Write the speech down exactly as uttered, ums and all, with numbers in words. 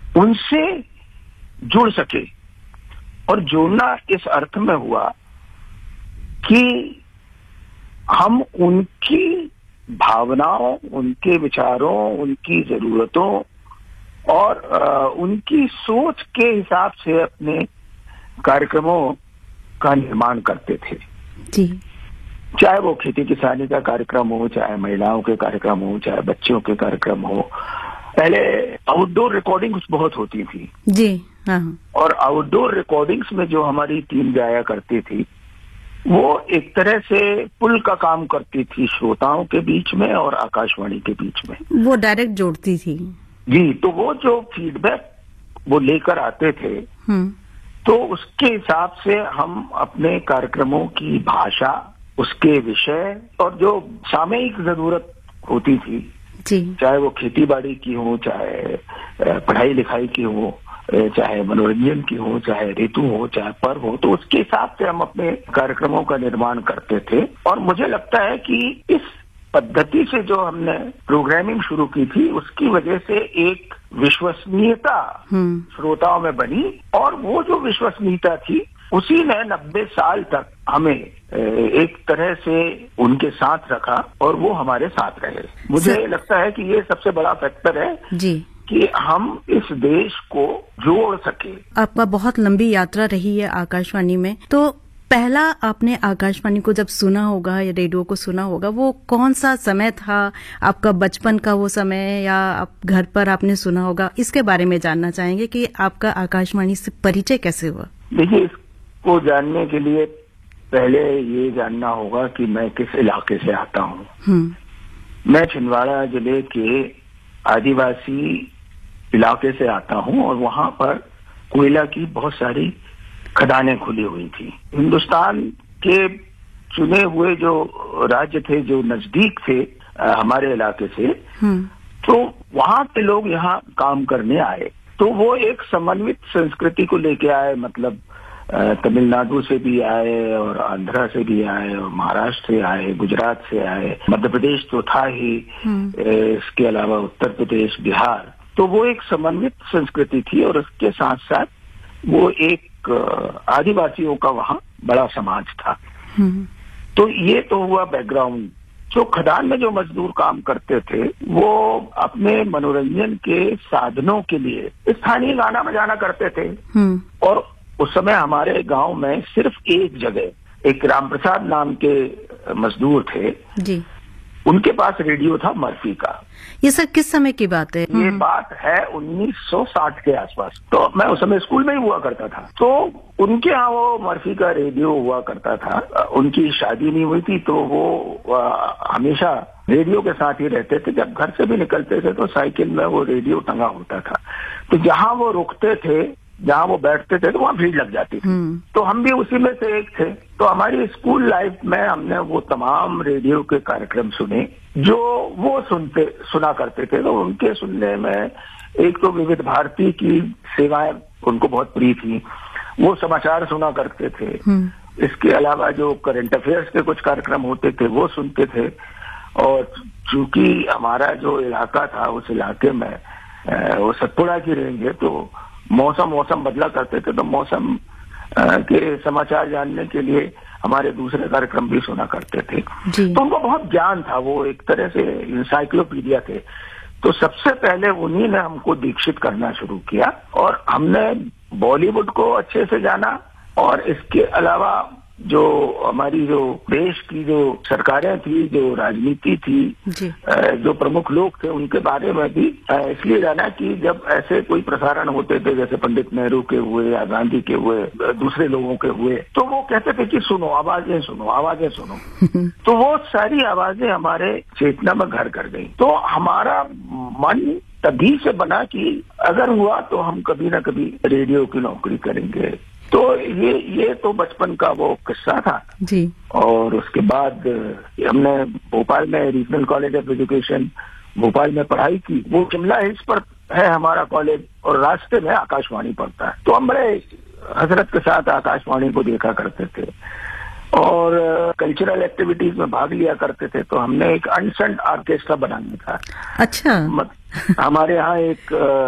उनसे जुड़ सके। और जुड़ना इस अर्थ में हुआ कि हम उनकी भावनाओं, उनके विचारों, उनकी जरूरतों और आ, उनकी सोच के हिसाब से अपने कार्यक्रमों का निर्माण करते थे जी। चाहे वो खेती किसानी का कार्यक्रम हो, चाहे महिलाओं के कार्यक्रम हो, चाहे बच्चों के कार्यक्रम हो। पहले आउटडोर रिकॉर्डिंग्स बहुत होती थी जी। हाँ। और आउटडोर रिकॉर्डिंग्स में जो हमारी टीम गाया करती थी वो एक तरह से पुल का काम करती थी श्रोताओं के बीच में और आकाशवाणी के बीच में। वो डायरेक्ट जोड़ती थी जी। तो वो जो फीडबैक वो लेकर आते थे तो उसके हिसाब से हम अपने कार्यक्रमों की भाषा, उसके विषय और जो सामयिक जरूरत होती थी जी। चाहे वो खेती बाड़ी की हो, चाहे पढ़ाई लिखाई की हो, चाहे मनोरंजन की हो, चाहे ऋतु हो, चाहे पर्व हो, तो उसके हिसाब से हम अपने कार्यक्रमों का निर्माण करते थे। और मुझे लगता है कि इस पद्धति से जो हमने प्रोग्रामिंग शुरू की थी उसकी वजह से एक विश्वसनीयता श्रोताओं में बनी और वो जो विश्वसनीयता थी उसी ने नब्बे साल तक हमें एक तरह से उनके साथ रखा और वो हमारे साथ रहे। मुझे लगता है कि ये सबसे बड़ा फैक्टर है जी कि हम इस देश को जोड़ सके। आपका बहुत लंबी यात्रा रही है आकाशवाणी में, तो पहला आपने आकाशवाणी को जब सुना होगा या रेडियो को सुना होगा, वो कौन सा समय था? आपका बचपन का वो समय या आप घर पर आपने सुना होगा? इसके बारे में जानना चाहेंगे कि आपका आकाशवाणी से परिचय कैसे हुआ। देखिए, इसको जानने के लिए पहले ये जानना होगा कि मैं किस इलाके से आता हूँ। मैं छिंदवाड़ा जिले के आदिवासी इलाके से आता हूँ और वहां पर कोयला की बहुत सारी खदानें खुली हुई थी। हिंदुस्तान के चुने हुए जो राज्य थे जो नजदीक थे हमारे इलाके से, तो वहां के लोग यहाँ काम करने आए। तो वो एक समन्वित संस्कृति को लेके आए, मतलब तमिलनाडु से भी आए और आंध्रा से भी आए और महाराष्ट्र से आए, गुजरात से आए, मध्य प्रदेश तो था ही, इसके अलावा उत्तर प्रदेश, बिहार। तो वो एक समन्वित संस्कृति थी और उसके साथ साथ वो एक आदिवासियों का वहाँ बड़ा समाज था। तो ये तो हुआ बैकग्राउंड। जो खदान में जो मजदूर काम करते थे वो अपने मनोरंजन के साधनों के लिए स्थानीय गाना बजाना करते थे। और उस समय हमारे गांव में सिर्फ एक जगह एक राम प्रसाद नाम के मजदूर थे जी। उनके पास रेडियो था मर्फी का। ये सर किस समय की बात है? ये बात है उन्नीस सौ साठ के आसपास। तो मैं उस समय स्कूल में ही हुआ करता था। तो उनके यहाँ वो मर्फी का रेडियो हुआ करता था। उनकी शादी नहीं हुई थी तो वो आ, हमेशा रेडियो के साथ ही रहते थे। जब घर से भी निकलते थे तो साइकिल में वो रेडियो टंगा होता था। तो जहाँ वो रुकते थे, जहाँ वो बैठते थे, तो वहाँ भीड़ लग जाती थी। तो हम भी उसी में से एक थे। तो हमारी स्कूल लाइफ में हमने वो तमाम रेडियो के कार्यक्रम सुने जो वो सुनते सुना करते थे। तो उनके सुनने में एक तो विविध भारती की सेवाएं उनको बहुत प्रिय थी, वो समाचार सुना करते थे। इसके अलावा जो करंट अफेयर्स के कुछ कार्यक्रम होते थे वो सुनते थे। और चूंकि हमारा जो इलाका था उस इलाके में वो सतपुड़ा की रेंज है, तो मौसम मौसम बदला करते थे। तो मौसम के समाचार जानने के लिए हमारे दूसरे कार्यक्रम भी सुना करते थे। तो उनको बहुत ज्ञान था, वो एक तरह से इंसाइक्लोपीडिया थे। तो सबसे पहले उन्हीं ने हमको दीक्षित करना शुरू किया और हमने बॉलीवुड को अच्छे से जाना। और इसके अलावा जो हमारी जो देश की जो सरकारें थी, जो राजनीति थी, जो प्रमुख लोग थे, उनके बारे में भी इसलिए जाना कि जब ऐसे कोई प्रसारण होते थे जैसे पंडित नेहरू के हुए या गांधी के हुए, दूसरे लोगों के हुए, तो वो कहते थे कि सुनो आवाजें सुनो आवाजें सुनो। तो वो सारी आवाजें हमारे चेतना में घर कर गई। तो हमारा मन तभी से बना कि अगर हुआ तो हम कभी ना कभी रेडियो की नौकरी करेंगे। तो ये ये तो बचपन का वो किस्सा था जी। और उसके बाद हमने भोपाल में regional college of education Bhopal में पढ़ाई की। वो शिमला हिल्स पर है हमारा कॉलेज और रास्ते में आकाशवाणी पड़ता है। तो हम बड़े हसरत के साथ आकाशवाणी को देखा करते थे और कल्चरल एक्टिविटीज में भाग लिया करते थे। तो हमने एक अनसंड ऑर्केस्ट्रा बनाया था। अच्छा। हमारे यहाँ एक